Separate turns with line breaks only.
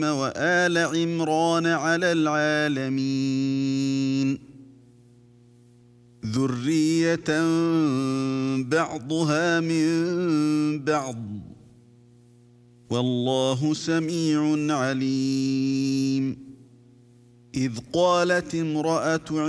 وآل عمران على العالمين ذرية بعضها من بعض والله سميع عليم إذ قالت امرأة